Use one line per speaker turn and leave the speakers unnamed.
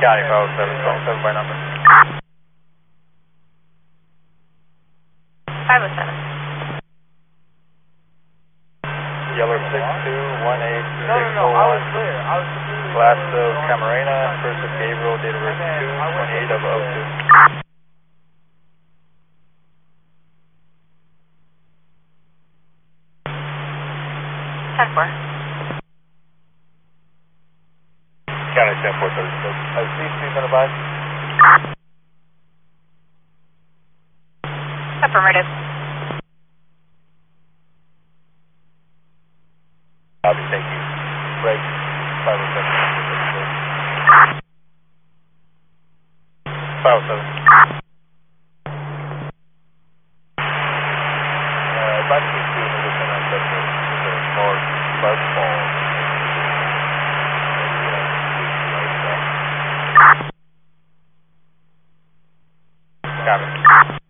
County 507, by number.
507.
Yeller 6218
No, I was there. I was completely
Last of Camarena, first of Gabriel, date of birth 2/28 of 02. County 10-436. CC been advised?
Affirmative.
Copy, thank you. Break 507. 507. Advise me to listen on the more bus phone. Copy.